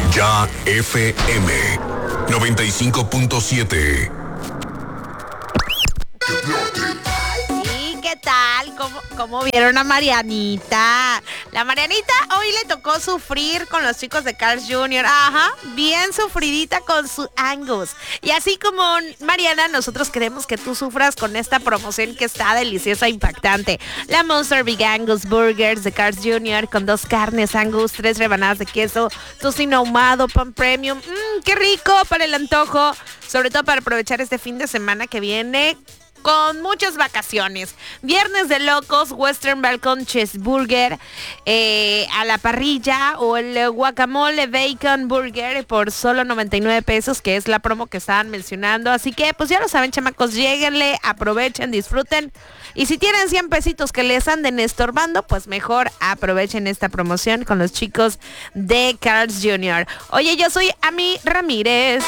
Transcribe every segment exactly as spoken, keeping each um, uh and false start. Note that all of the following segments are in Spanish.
Ya F M noventa y cinco punto siete. ¿Y qué tal? ¿Cómo, ¿Cómo vieron a Marianita? La Marianita hoy le tocó sufrir con los chicos de Carl's junior Ajá, bien sufridita con su Angus. Y así como Mariana, nosotros queremos que tú sufras con esta promoción que está deliciosa e impactante. La Monster Big Angus Burgers de Carl's junior con dos carnes Angus, tres rebanadas de queso, tocino ahumado, pan premium. Mmm, qué rico para el antojo. Sobre todo para aprovechar este fin de semana que viene con muchas vacaciones. Viernes de locos, Western Balcon Cheeseburger eh, a la parrilla o el guacamole bacon burger por solo noventa y nueve pesos, que es la promo que estaban mencionando. Así que pues ya lo saben, chamacos, lléguenle, aprovechen, disfruten. Y si tienen cien pesitos que les anden estorbando, pues mejor aprovechen esta promoción con los chicos de Carl's junior Oye, yo soy Ami Ramírez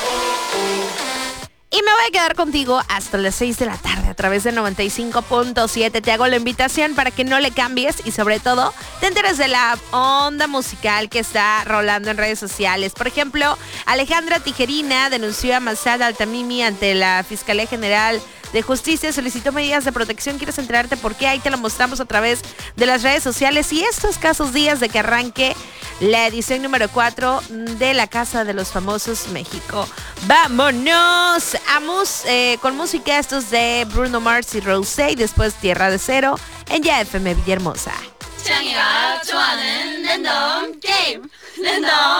y me voy a quedar contigo hasta las seis de la tarde a través de noventa y cinco punto siete. Te hago la invitación para que no le cambies y sobre todo te enteres de la onda musical que está rolando en redes sociales. Por ejemplo, Alejandra Tijerina denunció a Masad Altamimi ante la Fiscalía General de Justicia, solicitó medidas de protección. ¿Quieres enterarte por qué? Ahí te lo mostramos a través de las redes sociales. Y estos escasos días de que arranque la edición número cuatro de la Casa de los Famosos México. ¡Vámonos! A mus, eh, con música estos de Bruno Mars y Rosé y después Tierra de Cero en Ya F M Villahermosa.